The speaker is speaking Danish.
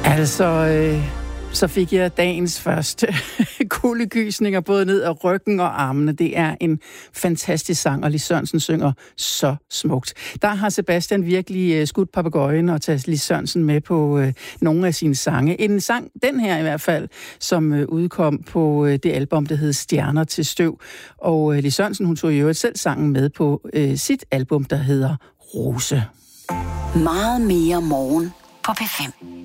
Så fik jeg dagens første kuldegysninger både ned ad ryggen og armene. Det er en fantastisk sang, og Lis Sørensen synger så smukt. Der har Sebastian virkelig skudt papegøjen og taget Lis Sørensen med på nogle af sine sange. En sang, den her i hvert fald, som udkom på det album, der hed Stjerner til støv. Og Lis Sørensen, hun tog i øvrigt selv sangen med på sit album, der hedder Rose. Meget mere morgen på P5.